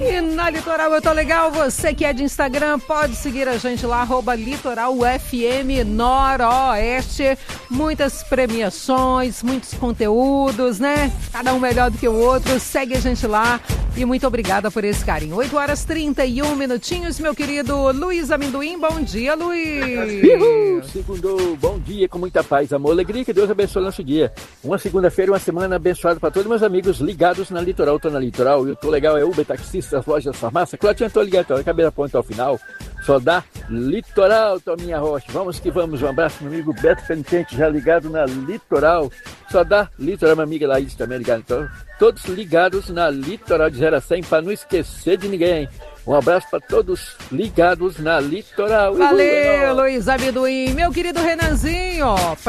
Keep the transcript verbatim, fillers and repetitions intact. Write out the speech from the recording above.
E na Litoral Eu Tô Legal, você que é de Instagram, pode seguir a gente lá, arroba Litoral F M Noroeste. Muitas premiações, muitos conteúdos, né? Cada um melhor do que o outro. Segue a gente lá e muito obrigada por esse carinho. oito horas e trinta e um minutinhos, meu querido Luiz Amendoim. Bom dia, Luiz. Uhul, segundo, bom dia, com muita paz, amor, alegria, que Deus abençoe o nosso dia. Uma segunda-feira, uma semana abençoada para todos meus amigos ligados na Litoral. Tô na Litoral, eu tô legal, é Uber, taxistas, lojas, farmácia. Claudio, tô ligado, acabei da ponta ao final. Só dá Litoral, Tominha Rocha. Vamos que vamos, um abraço, meu amigo Beto Penitente, já ligado na Litoral. Só dá Litoral, minha amiga Laís também ligada. Então, todos ligados na Litoral de zero a cem, para não esquecer de ninguém. Um abraço para todos ligados na Litoral. Valeu, Luiz Amendoim. Meu querido Renanzinho, pra